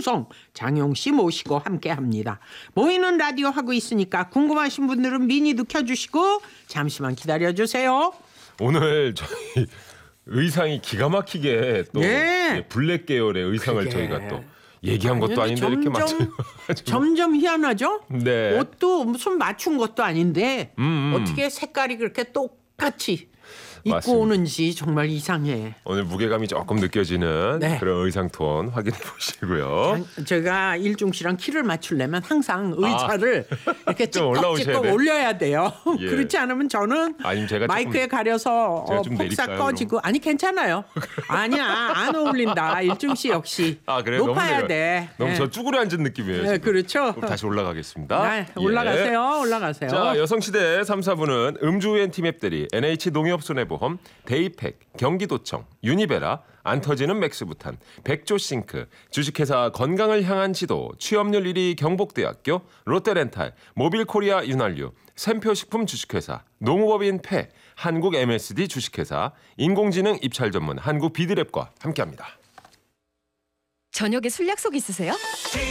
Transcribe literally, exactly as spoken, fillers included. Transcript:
여성 장용 씨 모시고 함께합니다. 모이는 라디오 하고 있으니까 궁금하신 분들은 미니도 켜주시고 잠시만 기다려주세요. 오늘 저희 의상이 기가 막히게 또 네. 블랙 계열의 의상을 그게. 저희가 또 얘기한 것도 아닌데 점점, 이렇게 맞춰요. 점점 희한하죠? 네. 옷도 무슨 맞춘 것도 아닌데 음, 음. 어떻게 색깔이 그렇게 똑같이 입고 맞습니다. 오는지 정말 이상해. 오늘 무게감이 조금 느껴지는 네. 그런 의상 톤 확인해 보시고요. 제가 일중 씨랑 키를 맞추려면 항상 의자를 이렇게 좀 올라오셔야 찌꺽찌꺽 돼. 올려야 돼요. 예. 그렇지 않으면 저는 아니면 제가 마이크에 조금- 가려서 제가 어, 좀 폭삭 내릴까요, 꺼지고 아니 괜찮아요. 아니야 안 어울린다. 일중 씨 역시 아 그래요? 높아야 너무 돼. 너무 네. 저 쭈그려 앉은 느낌이에요. 네, 지금. 그렇죠. 그럼 다시 올라가겠습니다. 네, 예. 올라가세요. 올라가세요. 자, 여성시대 삼, 사부는 음주후엔 티맵들이 엔에이치 농협손해보험, 데이팩, 경기도청, 유니베라, 안 터지는 맥스부탄, 백조싱크, 주식회사 건강을 향한 지도, 취업률 일 위 경복대학교, 롯데렌탈, 모빌코리아 윤활유, 샘표식품 주식회사, 농업인 패, 한국 엠에스디 주식회사, 인공지능 입찰 전문 한국 비드랩과 함께합니다. 저녁에 술 약속 있으세요?